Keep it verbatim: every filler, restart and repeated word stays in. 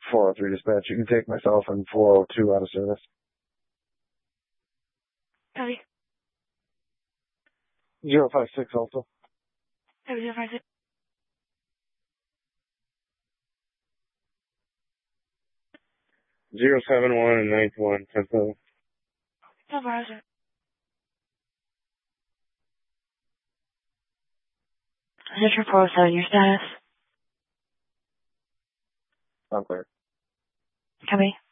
four oh three dispatch. You can take myself and four oh two out of service. Copy. zero five six also. Copy, zero five six. Zero seven one and ninth one, ten seven. No problem, sir. Central four oh seven, your status? I'm clear. Copy.